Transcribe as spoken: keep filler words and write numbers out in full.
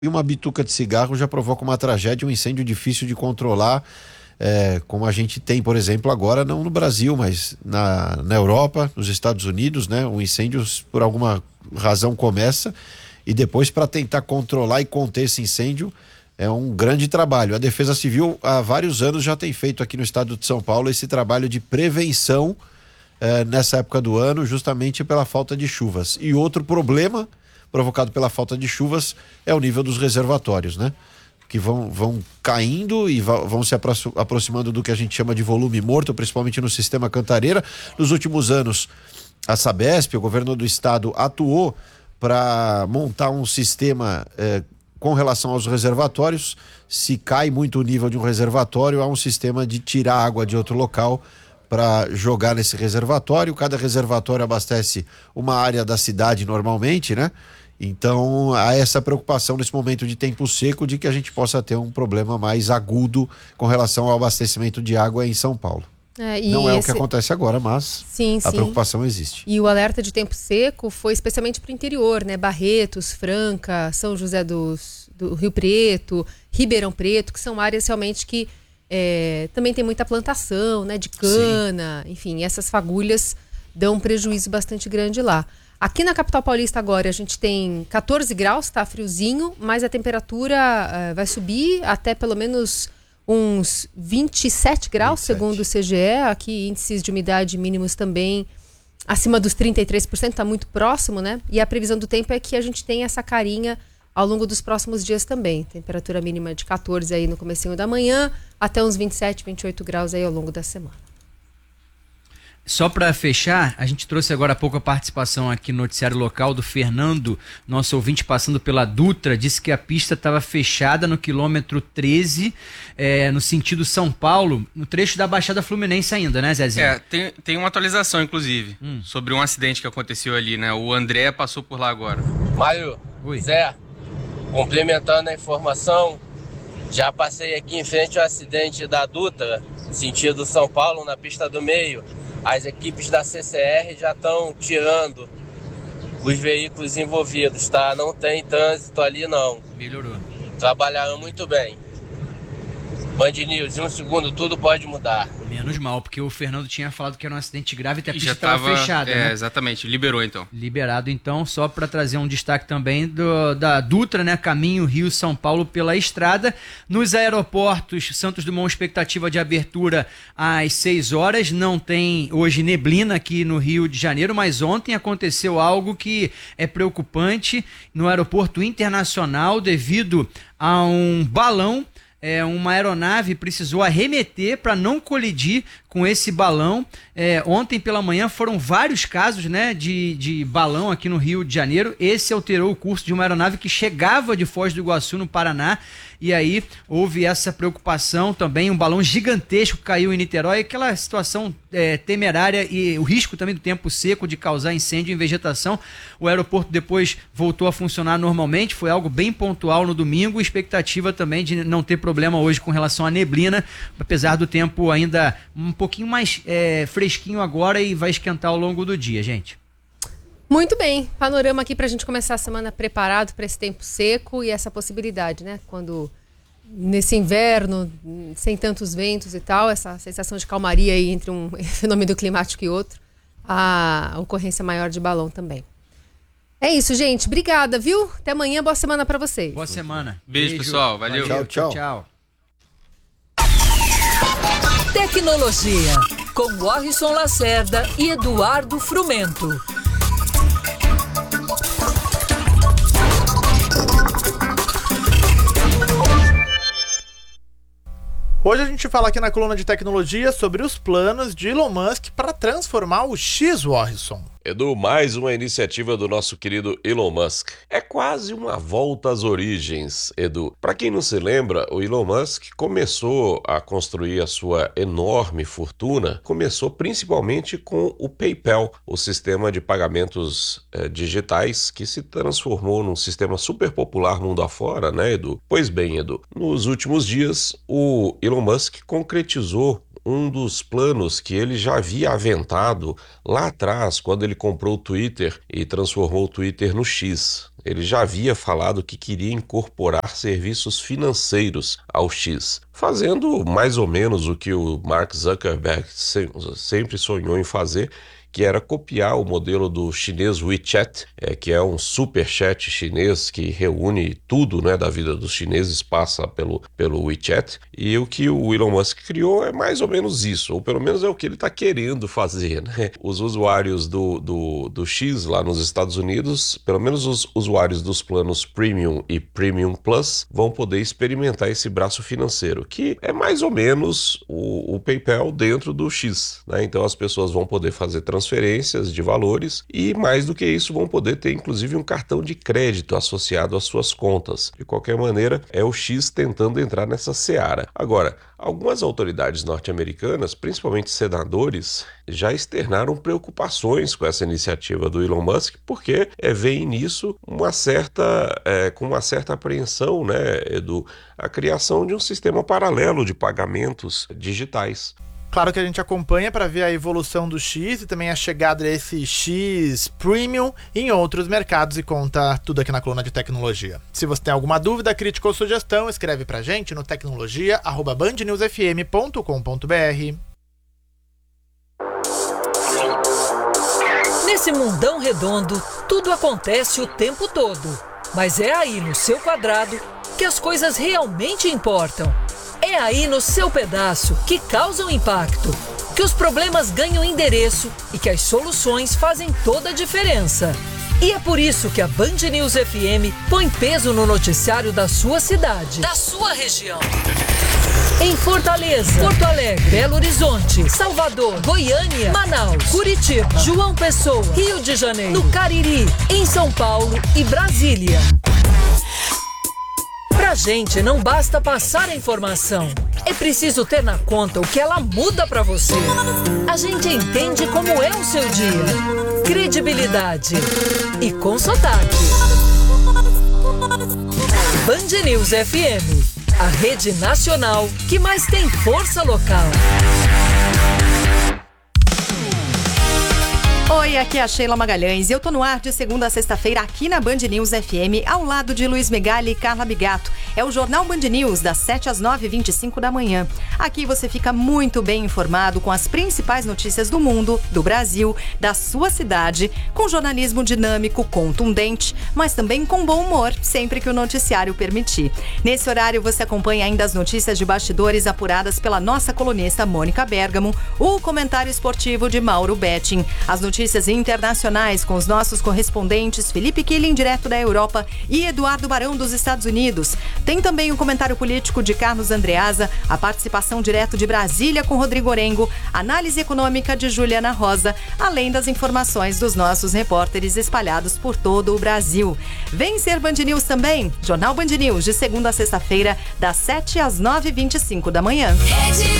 E uma bituca de cigarro já provoca uma tragédia, um incêndio difícil de controlar, é, como a gente tem, por exemplo, agora, não no Brasil, mas na, na Europa, nos Estados Unidos, né? Um incêndio, por alguma razão, começa e depois, para tentar controlar e conter esse incêndio, é um grande trabalho. A Defesa Civil, há vários anos, já tem feito aqui no estado de São Paulo esse trabalho de prevenção é, nessa época do ano, justamente pela falta de chuvas. E outro problema provocado pela falta de chuvas é o nível dos reservatórios, né? Que vão, vão caindo e vão se aproximando do que a gente chama de volume morto, principalmente no sistema Cantareira. Nos últimos anos, a Sabesp, o governo do estado, atuou para montar um sistema eh, com relação aos reservatórios. Se cai muito o nível de um reservatório, há um sistema de tirar água de outro local para jogar nesse reservatório. Cada reservatório abastece uma área da cidade normalmente, né? Então há essa preocupação nesse momento de tempo seco de que a gente possa ter um problema mais agudo com relação ao abastecimento de água em São Paulo. É, Não é esse... o que acontece agora, mas sim, a sim. preocupação existe. E o alerta de tempo seco foi especialmente para o interior, né? Barretos, Franca, São José dos, do Rio Preto, Ribeirão Preto, que são áreas realmente que é, também tem muita plantação, né? De cana, sim. Enfim, essas fagulhas dão um prejuízo bastante grande lá. Aqui na capital paulista agora a gente tem catorze graus, tá friozinho, mas a temperatura uh, vai subir até pelo menos uns vinte e sete graus, vinte e sete. Segundo o C G E. Aqui índices de umidade mínimos também acima dos trinta e três por cento, tá muito próximo, né? E a previsão do tempo é que a gente tem essa carinha ao longo dos próximos dias também. Temperatura mínima de catorze aí no comecinho da manhã, até uns vinte e sete, vinte e oito graus aí ao longo da semana. Só para fechar, a gente trouxe agora há pouco a participação aqui no noticiário local do Fernando, nosso ouvinte passando pela Dutra, disse que a pista estava fechada no quilômetro treze, é, no sentido São Paulo, no trecho da Baixada Fluminense ainda, né, Zezinho? É, tem, tem uma atualização, inclusive, hum. sobre um acidente que aconteceu ali, né? O André passou por lá agora. Mário, Oi. Zé, complementando a informação, já passei aqui em frente ao acidente da Dutra, sentido São Paulo, na pista do meio. As equipes da C C R já estão tirando os veículos envolvidos, tá? Não tem trânsito ali, não. Melhorou. Trabalharam muito bem. Band News, em um segundo tudo pode mudar. Menos mal, porque o Fernando tinha falado que era um acidente grave e a e pista estava fechada, é, né? Exatamente, liberou então. Liberado então, só para trazer um destaque também do, da Dutra, né? Caminho Rio-São Paulo pela estrada. Nos aeroportos, Santos Dumont, expectativa de abertura às seis horas. Não tem hoje neblina aqui no Rio de Janeiro, mas ontem aconteceu algo que é preocupante no aeroporto internacional devido a um balão. É, uma aeronave precisou arremeter para não colidir com esse balão. É, ontem pela manhã foram vários casos, né, de, de balão aqui no Rio de Janeiro. Esse alterou o curso de uma aeronave que chegava de Foz do Iguaçu, no Paraná. E aí houve essa preocupação também, um balão gigantesco caiu em Niterói, aquela situação é, temerária e o risco também do tempo seco de causar incêndio em vegetação. O aeroporto depois voltou a funcionar normalmente, foi algo bem pontual no domingo, expectativa também de não ter problema hoje com relação à neblina, apesar do tempo ainda um pouquinho mais é, fresquinho agora e vai esquentar ao longo do dia, gente. Muito bem, panorama aqui para a gente começar a semana preparado para esse tempo seco e essa possibilidade, né? Quando nesse inverno, sem tantos ventos e tal, essa sensação de calmaria aí entre um fenômeno climático e outro, a ocorrência maior de balão também. É isso, gente. Obrigada, viu? Até amanhã, boa semana para vocês. Boa semana. Beijo, Beijo. pessoal. Valeu. Valeu. Tchau, tchau. Tchau. Tecnologia, com Warrison Lacerda e Eduardo Frumento. Hoje a gente fala aqui na coluna de tecnologia sobre os planos de Elon Musk para transformar o X, Warrison. Edu, mais uma iniciativa do nosso querido Elon Musk. É quase uma volta às origens, Edu. Para quem não se lembra, o Elon Musk começou a construir a sua enorme fortuna, começou principalmente com o PayPal, o sistema de pagamentos eh, digitais que se transformou num sistema super popular mundo afora, né, Edu? Pois bem, Edu, nos últimos dias, o Elon Musk concretizou um dos planos que ele já havia aventado lá atrás, quando ele comprou o Twitter e transformou o Twitter no X. ele já havia falado que queria incorporar serviços financeiros ao X, fazendo mais ou menos o que o Mark Zuckerberg sempre sonhou em fazer, que era copiar o modelo do chinês WeChat, é, que é um super chat chinês que reúne tudo, né, da vida dos chineses, passa pelo, pelo WeChat, e o que o Elon Musk criou é mais ou menos isso, ou pelo menos é o que ele está querendo fazer, né? Os usuários do, do, do X lá nos Estados Unidos, pelo menos os usuários dos planos Premium e Premium Plus, vão poder experimentar esse braço financeiro, que é mais ou menos o, o PayPal dentro do X, né? Então as pessoas vão poder fazer transferências transferências de valores e, mais do que isso, vão poder ter inclusive um cartão de crédito associado às suas contas. De qualquer maneira, é o X tentando entrar nessa seara. Agora, algumas autoridades norte-americanas, principalmente senadores, já externaram preocupações com essa iniciativa do Elon Musk, porque é, veem nisso uma certa, é, com uma certa apreensão, né, Edu, a criação de um sistema paralelo de pagamentos digitais. Claro que a gente acompanha para ver a evolução do X e também a chegada desse X Premium em outros mercados e conta tudo aqui na coluna de tecnologia. Se você tem alguma dúvida, crítica ou sugestão, escreve pra gente no tecnologia arroba band news f m ponto com ponto b r. Nesse mundão redondo, tudo acontece o tempo todo. Mas é aí no seu quadrado que as coisas realmente importam. É aí no seu pedaço que causam impacto, que os problemas ganham endereço e que as soluções fazem toda a diferença. E é por isso que a Band News F M põe peso no noticiário da sua cidade, da sua região. Em Fortaleza, Porto Alegre, Belo Horizonte, Salvador, Goiânia, Manaus, Curitiba, João Pessoa, Rio de Janeiro, no Cariri, em São Paulo e Brasília. Pra gente não basta passar a informação, é preciso ter na conta o que ela muda pra você. A gente entende como é o seu dia. Credibilidade e com sotaque. Band News F M, a rede nacional que mais tem força local. Oi, aqui é a Sheila Magalhães e eu tô no ar de segunda a sexta-feira aqui na Band News F M, ao lado de Luiz Megali e Carla Bigato. É o Jornal Band News, das sete às nove e vinte e cinco da manhã. Aqui você fica muito bem informado com as principais notícias do mundo, do Brasil, da sua cidade, com jornalismo dinâmico, contundente, mas também com bom humor, sempre que o noticiário permitir. Nesse horário você acompanha ainda as notícias de bastidores apuradas pela nossa colunista Mônica Bergamo, o comentário esportivo de Mauro Betting, as notícias Notícias internacionais com os nossos correspondentes Felipe Killing, direto da Europa, e Eduardo Barão, dos Estados Unidos. Tem também o comentário político de Carlos Andreasa, a participação direto de Brasília com Rodrigo Orengo, análise econômica de Juliana Rosa, além das informações dos nossos repórteres espalhados por todo o Brasil. Vem ser Band News também, Jornal Band News, de segunda a sexta-feira, das sete às nove e vinte e cinco da manhã.